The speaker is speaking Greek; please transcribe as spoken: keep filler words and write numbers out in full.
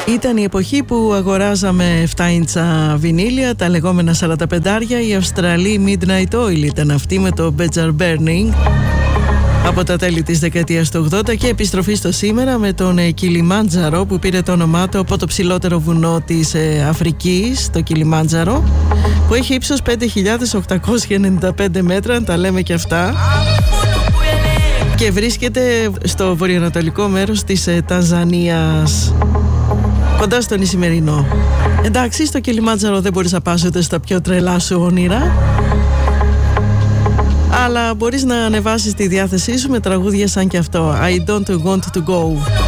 Ήταν η εποχή που αγοράζαμε επτά ίντσα βινίλια, τα λεγόμενα σαράντα πεντάρια. Η Αυστραλή Midnight Oil ήταν αυτή με το Bedjar Burning από τα τέλη της δεκαετίας του ογδόντα, και επιστροφή στο σήμερα με τον Κιλιμάντζαρο, που πήρε το όνομά του από το ψηλότερο βουνό της Αφρικής, το Κιλιμάντζαρο, που έχει ύψος πέντε χιλιάδες οκτακόσια ενενήντα πέντε μέτρα, αν τα λέμε και αυτά, και βρίσκεται στο βορειοανατολικό μέρος της Τανζανίας, κοντά στον Ισημερινό. Εντάξει, στο Κιλιμάντζαρο δεν μπορείς να πας ούτε στα πιο τρελά σου όνειρα, αλλά μπορείς να ανεβάσεις τη διάθεσή σου με τραγούδια σαν και αυτό, I don't want to go.